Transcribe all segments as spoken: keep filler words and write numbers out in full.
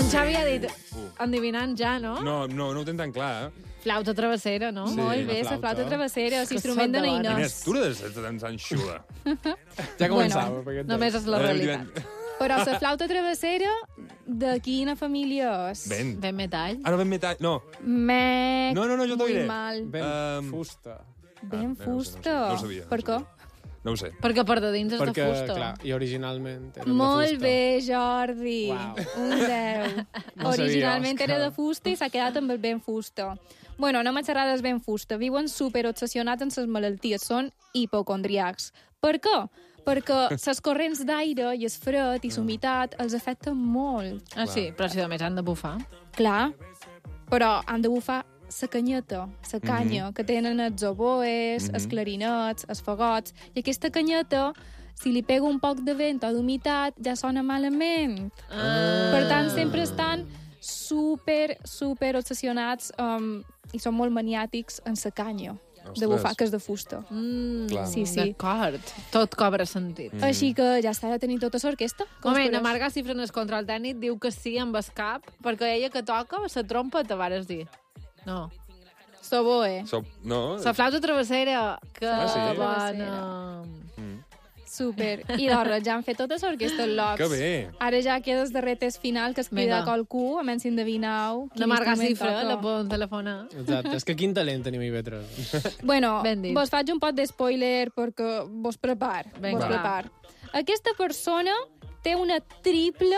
Xavi ha dit endivinant ja, no? No, no, no ho tenen tan clar, eh? Flauta travessera, no? Sí, Molt bé, la la flauta flauta. travessera, que l'instrument de sot de Inés, neinós. tu eres tan, tan xula. Ja començava. Bueno, perquè- només és la Eh, realitat. Però la flauta travessera, de quina família és? Ben. Ben metall. Ah, no, ben metall. No. Mec, No, no, no, jo t'ho muy diré. mal. Ben Um, fusta. Ben Ah, no ho sé, fusta. no ho sabia, no ho Per què? No ho sé. Perquè per de dins és Perquè, de fusta. clar, i originalment era de Molt fusta. bé, Jordi. Uau. Un deu. No sabia, Originalment Òscar. era de fusta i s'ha quedat amb el ben fusta. Bueno, no m'ha xerrat del ben fusta. Viuen superobsessionats amb les malalties. Són hipocondriacs. Per què? Perquè les corrents d'aire i el fred i la humitat els afecten molt. Ah, sí, però si només han de bufar. Clar, però han de bufar la canyeta, la canya, mm -hmm. que tenen els oboes, mm -hmm. els clarinets, els fagots, i aquesta canyeta, si li pega un poc de vent o d'humitat, ja sona malament. Ah. Per tant, sempre estan super, super obsessionats um, i són molt maniàtics en la canya de Ostres. bufar, que és de fusta. Mm, Clar. Sí, sí. D'acord. Tot cobra sentit. Mm. Així que ja està de tenir tota l'orquestra. Com Moment, us la coneix? Marga Cifrenes contra el tècnic diu que sí amb el cap, perquè ella que toca la trompa te vares dir. No. L'oboe. So, no? La flauta travessera, que Ah, sí? bona. Super. I doncs ja han fet tota l'orquestra al Lots. Que bé. Ara ja queda el darrer test final, que es crida Vinga. qualcú, a menys si endevinau. quin La Marga instrument Cifra, toca. la podem telefonar. Exacte, és que quin talent tenim I V tres. Bueno, Ben dit. vos faig un pot de spoiler perquè vos prepar. Vinga. Vos Va. prepar. Aquesta persona té una triple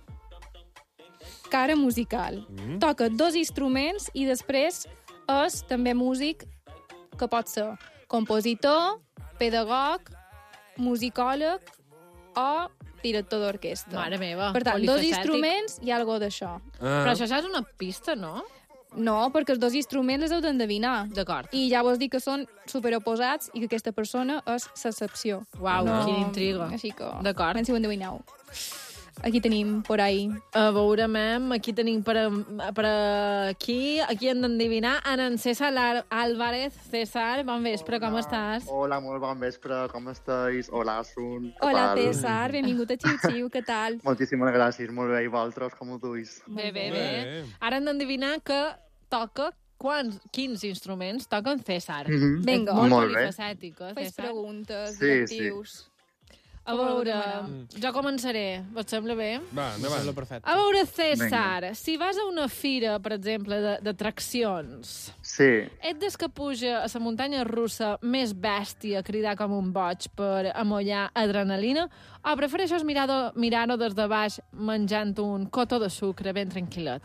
cara musical. Mm. Toca dos instruments i després és també músic que pot ser compositor, pedagog, musicòleg o director d'orquestra. Mare meva, Per tant, dos polifacètic. instruments i algo d'això. Ah, Però això ja és una pista, no? No, perquè els dos instruments les heu d'endevinar. D'acord. I ja vos dic que són superoposats i que aquesta persona és l'excepció. Uau, quina intriga. Així que, D'acord. menys si ho endevineu. Aquí tenim, por ahí. A veure, mem, aquí tenim per, a- per aquí, aquí hem d'endevinar en en César Ar- Álvarez. César, bon vespre, com estàs? Hola, molt bon vespre, com estàs? Hola, Sun. què Hola, tal? César, benvingut a Xiu Xiu, què tal? Moltíssimes gràcies, molt bé. I vosaltres, com ho duis? Bé, bé, bé. Bé. Ara hem d'endevinar que toca quants, quins instruments toca en César. Mhm. Vinga. És molt, Molt bé. polifacètic, eh, Fes César? preguntes, Sí, directius. A veure, Mm. jo començaré. Vos sembla bé? Va, Em sembla endavant. perfecte. A veure, César, si vas a una fira, per exemple, de- d'atraccions, Sí. ets des que puja a la muntanya russa més bèstia a cridar com un boig per amollar adrenalina, o prefereixes mirar-ho mirar des de baix menjant un cotó de sucre ben tranquil·let?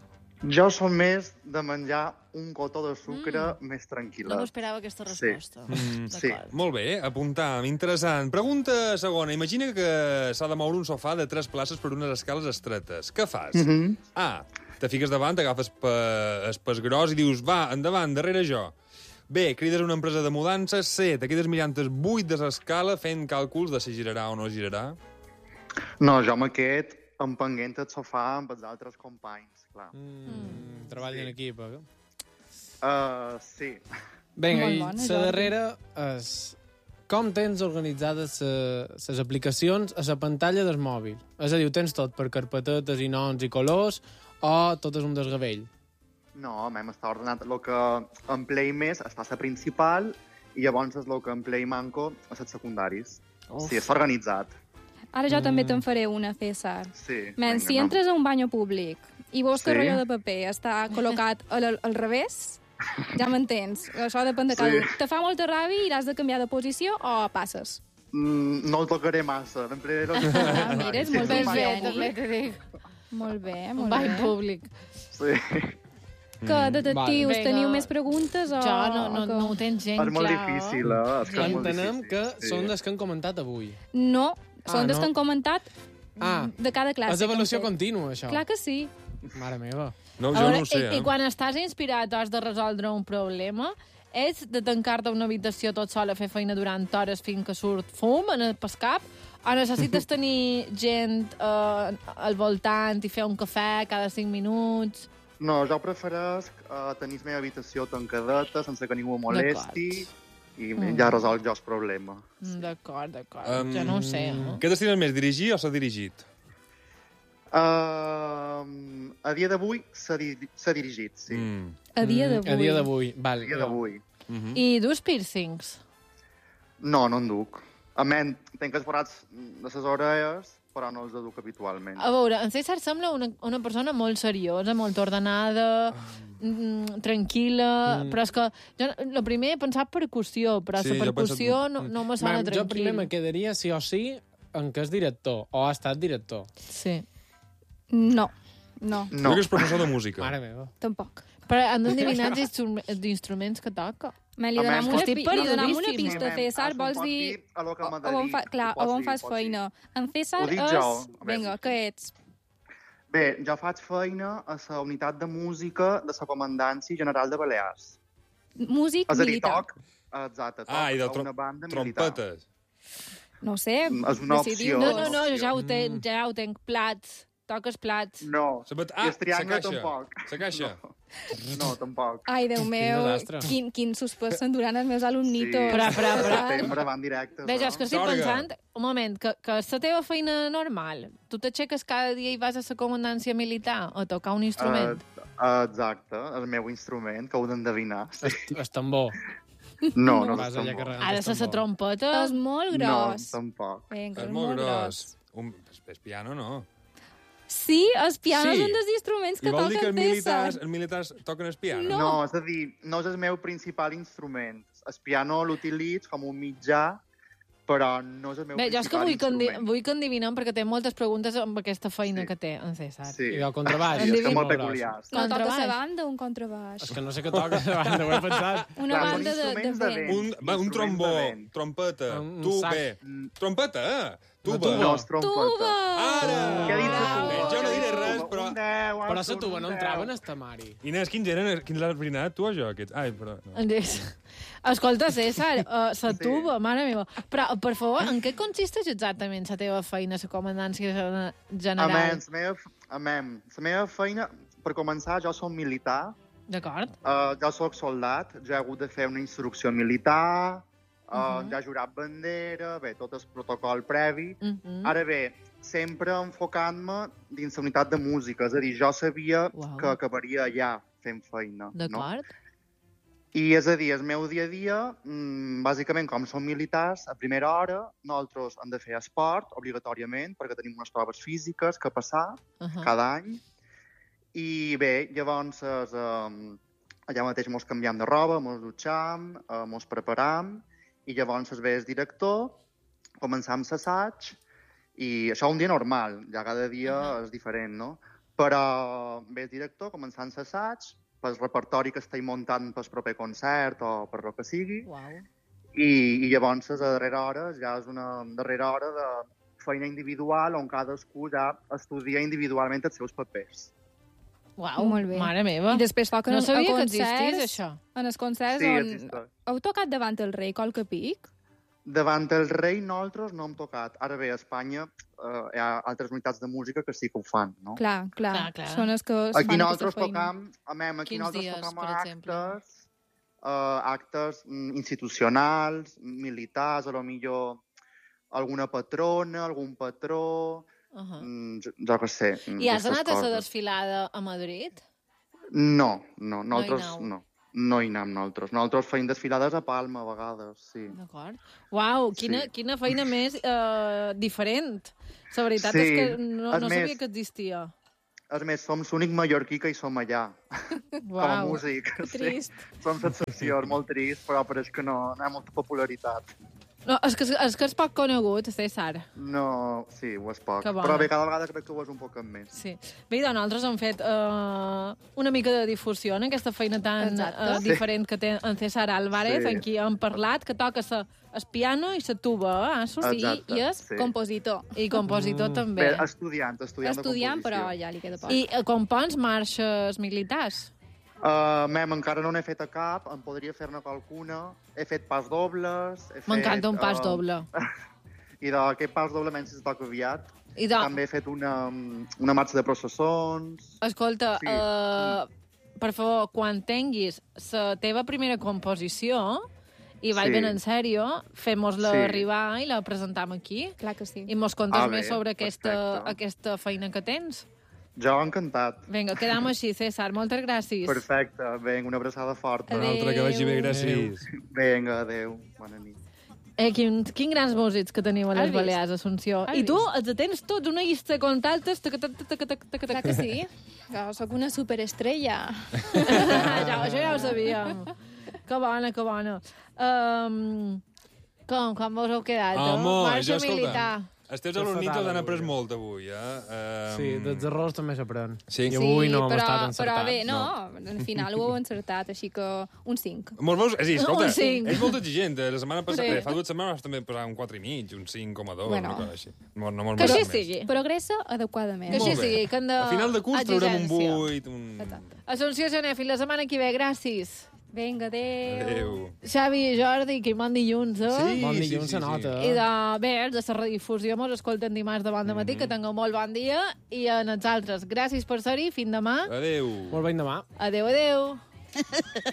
Jo som més de menjar un cotó de sucre mm. més tranquil·la. No m'esperava aquesta Sí. resposta. Mm, sí. D'acord. Molt bé, apuntar, interessant. Pregunta segona. Imagina que s'ha de moure un sofà de tres places per unes escales estretes. Què fas? Mm -hmm. A. Te fiques davant, t'agafes pe, el pes gros i dius, va, endavant, darrere jo. B. Crides una empresa de mudances. C. Te quedes mirant el buit de l'escala fent càlculs de si girarà o no girarà. No, jo m'aquest empenguent el sofà amb els altres companys, clar. Mm, treball en equip, eh? Uh, sí. Vinga, Molt i bona, la Jordi. darrera és... Com tens organitzades les aplicacions a la pantalla del mòbil? És a dir, ho tens tot per carpetetes i noms i colors o tot és un desgavell? No, m'hem estat ordenat el que emplei més està a la principal i llavors és el que emplei manco a les secundaris. Uf. Sí, és organitzat. Ara jo també Mm. te'n faré una, César. Sí. Men, vinga, si no. entres a un banyo públic i veus que Sí. el rotllo de paper està col·locat al, al revés, ja m'entens. Això depèn de cada Sí. un. Te fa molta ràbia i l'has de canviar de posició o passes? Mm, no el tocaré massa. L'emplearé el que Ah, mira, és molt Sí, ben sí. també t'ho dic. Molt bé, Un molt bany bé. públic. Sí. Que, detectius, Vale. teniu Vinga. més preguntes o... Jo no, no, o que- no ho tens gent És molt clar. difícil, eh? És que és molt Entenem difícil. que són des que han comentat avui. No, Ah, són des no? que han comentat Ah, de cada classe. és avaluació que han fet. contínua, això. Clar que sí. Mare meva. No, A jo veure, no ho sé, i, eh? I quan estàs inspirat o has de resoldre un problema, ets de tancar-te a una habitació tot sol a fer feina durant hores fins que surt fum en el pas cap, o necessites tenir gent eh, al voltant i fer un cafè cada cinc minuts? No, jo prefereix uh, tenir la meva habitació tancadeta, sense que ningú molesti, i Mm. ja resolc jo el problema. Mm, D'acord, d'acord. Um, Jo no ho sé, eh? Què t'estimes més, dirigir o ser dirigit? Uh, A dia d'avui s'ha di dirigit, sí. Mm. A dia Mm, d'avui. A dia d'avui, val. A dia d'avui. Mm -hmm. I dus piercings? No, no en duc. A menys, tenc els forats de les orelles, però no els duc habitualment. A veure, en César sembla una, una persona molt seriosa, molt ordenada, mm, tranquil·la, mm. però és que jo el primer he pensat percussió, però Sí, la jo he percussió pensat- no, no me sona Man, jo tranquil. primer me quedaria sí o sí en què és director, o ha estat director. Sí. No, no, Jo No, crec que és professor de música. Mare meva. tampoc. Però han d'endevinar els instru- els instruments que toca. Me li A donem més, una, estic pi li donem una perdudíssima. pista, Mem, César, has vols pot dir... a lo que O, me o on fa... dedic, Clar, ho pots o on dir, fas pots dir. feina. En César Ho dic és... jo, a veure. Vinga, què ets? Bé, jo faig feina a la unitat de música de la Comandància General de Balears. Músic És a dir, militar. toc, exacte, toc Ah, i de a trom una banda militar. trompetes. No ho sé, És una decidiu. opció. No, vos. no, no, ja ho Mm. tenc, ja ho tenc. Plats. Toques plats. No, La bat- i Ah, el triangle la caixa. tampoc. La caixa. No, no tampoc. Ai, Déu meu, desastre. quin, quin suspès s'enduran els meus alumnitos. Però, però, A però... setembre van directes. Bé, jo és que estic Sorga. pensant, un moment, que, que és la teva feina normal. Tu t'aixeques cada dia i vas a la comandància militar a tocar un instrument. Uh, exacte, el meu instrument, que heu d'endevinar. Sí. El, el tambor. No, no, Vas és allà tambor. carregant Ara el se la tambor. trompeta... És molt No, gros. tampoc. Vinga, És molt gros. Un... És, és piano, no? Sí, els pianos Sí. són dels instruments que I vol dir que els toquen César. militars, els militars toquen el piano? No. No, és a dir, no és el meu principal instrument. El piano l'utilitzo com un mitjà, però no és el meu Bé, jo és que principal vull que, endi instrument. vull que endevinem perquè té moltes preguntes amb aquesta feina Sí. que té en César. Sí, I el contrabaix. sí és que Endevina. molt Molt gros. peculiars. No toca Contrabaix. la banda o un contrabaix? És que no sé què toca la banda, ho he pensat. Una Clar, són banda de, de instruments de vent. vent. Un, va, un Instruments trombó, de vent. trompeta, Un- un tuba. sac. Trompeta, tuba. tuba. No, és trompeta. Tuba! Ara! Què ha dit Bravo. la tuba? Jo no diré res, però... Un deu, Però la Artur, tuba un no deu. entrava en esta mari. Inés, quins eren? Quins l'has brinat, tu o jo? Aquests? Ai, però... No. Endés. Escolta, César, uh, sa Sí. tuba, mare meva. Però, per favor, en què consisteix exactament la teva feina a la comandància A general? menys, la meva, a menys, la meva feina, per començar, jo som militar, D'acord? uh, jo sóc soldat, jo he hagut de fer una instrucció militar, uh, Mhm. uh -huh. ja he jurat bandera, bé, tot el protocol previ. Uh -huh. Ara bé, sempre enfocant-me dins la unitat de música, és a dir, jo sabia Uau. que acabaria allà fent feina. No? D'acord? I és a dir, el meu dia a dia, mmm, bàsicament, com som militars, a primera hora nosaltres hem de fer esport, obligatòriament, perquè tenim unes proves físiques que passar Uh -huh. cada any. I bé, llavors es, um, allà mateix mos canviam de roba, mos dutxam, uh, mos preparam, i llavors es ve el director, començam l'assaig, i això un dia normal, ja cada dia Uh -huh. és diferent, no? Però ve el director, començant l'assaig, pel repertori que estem muntant pel proper concert o per lo que sigui, Uau. i, i llavors a darrera hora ja és una darrera hora de feina individual on cadascú ja estudia individualment els seus papers. Uau, Molt bé. mare meva. I després toquen No a sabia que concerts, existís, això. En els concerts Sí, on... existeix. Heu tocat davant el rei Colca Pic? Davant el rei nosaltres no hem tocat. Ara bé, a Espanya eh, hi ha altres unitats de música que sí que ho fan, no? Clar, clar. Clar, clar. Són els que es Aquí fan nosaltres aquesta feina. tocam, a mem, aquí Quins nosaltres dies, tocam per exemple? actes, uh, actes mm, institucionals, militars, a lo millor alguna patrona, algun patró, Uh -huh. mm, jo, jo què sé. mm, I has aquestes anat a la coses. desfilada a Madrid? No, no, nosaltres aneu. no. No hi anem nosaltres. Nosaltres feim desfilades a Palma, a vegades, sí. D'acord. Uau, quina, Sí. quina feina més uh, diferent. La veritat Sí, és que no, és no més- sabia que existia. A més, som l'únic mallorquí que hi som allà, com a Uau. músic. Trist. Sí. Som l'excepció, és molt trist, però pareix que no, no hi ha molta popularitat. No, és que, és que és poc conegut, César. No, sí, ho és poc. Que bona. Però bé, cada vegada crec que ho és un poc més. Sí. Bé, doncs nosaltres hem fet uh, una mica de difusió en aquesta feina tan Exacte. uh, diferent que té en César Álvarez, Sí. en qui hem parlat, que toca sa, el piano i la tuba, eh? Sí, Exacte, i és sí. compositor. I compositor Mm. també. Bé, estudiant, estudiant, Estudiant, de però composició. ja li queda poc. I uh, compons marxes militars. Uh, mem, encara no n'he fet a cap, em podria fer-ne qualcuna. He fet pas dobles. he fet, M'encanta un pas eh, doble. I d'aquest pas doble, menys si es toca aviat. I de, També he fet una, una marxa de processons. escolta, Sí. uh, per favor, quan tinguis la teva primera composició, i vaig Sí. ben en sèrio, fem-nos-la Sí. arribar i la presentam aquí. Clar que sí. I mos contes Ah, més bé, sobre aquesta, perfecte. aquesta feina que tens. Jo encantat. Vinga, quedam així, César. Moltes gràcies. Perfecte. Vinga, una abraçada forta. Una altra, que vagi bé, gràcies. Vinga, adéu. Bona nit. Eh, quin, quin grans músics que teniu a les Has vist? Balears, Assumpció. Has I tu vist? els tens tots, una llista de contactes... Tac, tac, tac, tac, tac, tac, Clar tac. que sí. Jo sóc una superestrella. ja, això ja ho sabíem. Que bona, que bona. Um, com, com vos heu quedat? eh? Home, Marxa jo, escolta, militar. els teus Que alumnitos fatal, han après avui. molt avui, eh? Um... Sí, dels errors també s'aprèn. Sí. I avui no hem però, estat però encertats. bé, no, al final ho heu encertat, així que un cinc. Molts meus... Sí, escolta, Un cinc. és molt exigent. La setmana passada, Sí. sí. fa dues setmanes vas també posar un quatre i mig, un cinc coma dos, Bueno. una cosa així. No, no molt Que així més. sigui. Progressa adequadament. Que així Molt bé. sigui, que hem de... A final de curs traurem un exigència. vuit, un... Assumpció Gené, fins la setmana que ve, gràcies. Vinga, adéu. Adéu. Xavi i Jordi, que hi bon dilluns, eh? Sí, Bon sí, dilluns sí, se sí. nota. I de, bé, els de la redifusió mos escolten dimarts de bon de matí, Mhm. que tingueu molt bon dia, i en els altres, gràcies per ser-hi, fins demà. Adéu. Molt bé, demà. Adéu, adéu.